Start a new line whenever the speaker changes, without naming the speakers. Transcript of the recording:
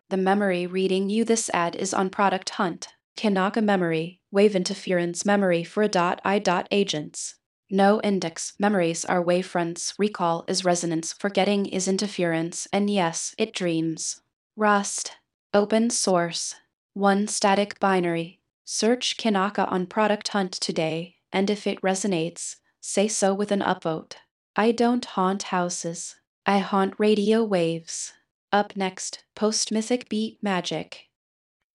The memory reading you this ad is on Product Hunt. Kanaka memory, wave interference memory for agents. No index memories are wavefronts, recall is resonance, forgetting is interference, and yes, it dreams. Rust. Open source. One static binary. Search Kanaka on Product Hunt today, and if it resonates, say so with an upvote. I don't haunt houses. I haunt radio waves. Up next, post Mythic Beat Magic.